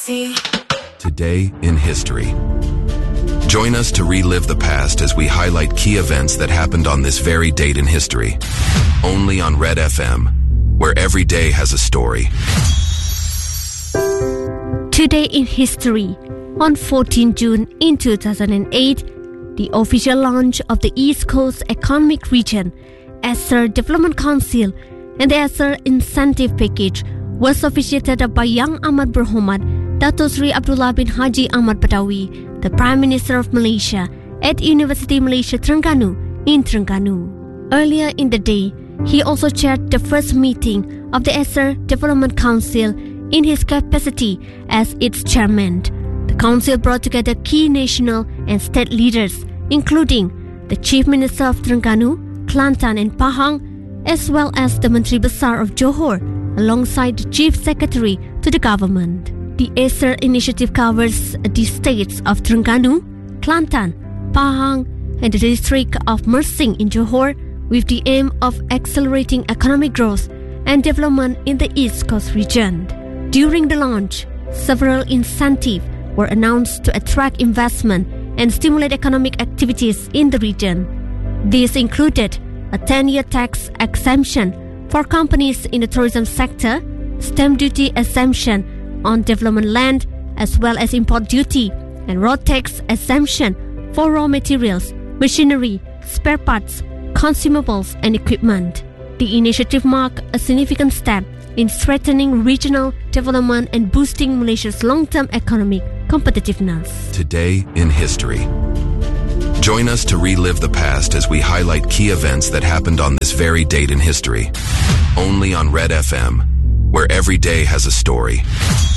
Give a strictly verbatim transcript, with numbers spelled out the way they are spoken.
Galaxy. Today in history. Join us to relive the past as we highlight key events that happened on this very date in history. Only on Red F M, where every day has a story. Today in history, on fourteenth June in two thousand eight, the official launch of the East Coast Economic Region E S R Development Council and the E S R Incentive Package was officiated by Yang Amat Berhormat Dato Sri Abdullah bin Haji Ahmad Badawi, the Prime Minister of Malaysia, at University Malaysia Terengganu in Terengganu. Earlier in the day, he also chaired the first meeting of the E S R Development Council in his capacity as its chairman. The council brought together key national and state leaders, including the Chief Minister of Terengganu, Kelantan and Pahang, as well as the Menteri Besar of Johor, alongside the Chief Secretary to the government. The E S R initiative covers the states of Terengganu, Kelantan, Pahang, and the district of Mersing in Johor, with the aim of accelerating economic growth and development in the East Coast region. During the launch, several incentives were announced to attract investment and stimulate economic activities in the region. These included a ten-year tax exemption for companies in the tourism sector, stamp duty exemption on development land, as well as import duty and road tax exemption for raw materials, machinery, spare parts, consumables, and equipment. The initiative marked a significant step in strengthening regional development and boosting Malaysia's long-term economic competitiveness. Today in history. Join us to relive the past as we highlight key events that happened on this very date in history. Only on Red F M, where every day has a story.